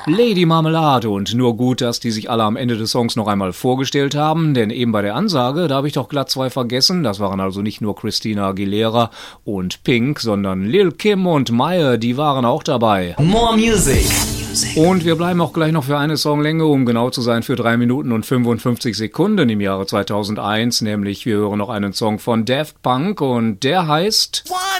Lady Marmelade und nur gut, dass die sich alle am Ende des Songs noch einmal vorgestellt haben, denn eben bei der Ansage, da habe ich doch glatt zwei vergessen. Das waren also nicht nur Christina Aguilera und Pink, sondern Lil' Kim und Maya, die waren auch dabei. More Music. Und wir bleiben auch gleich noch für eine Songlänge, um genau zu sein, für 3 Minuten und 55 Sekunden im Jahre 2001, nämlich wir hören noch einen Song von Daft Punk und der heißt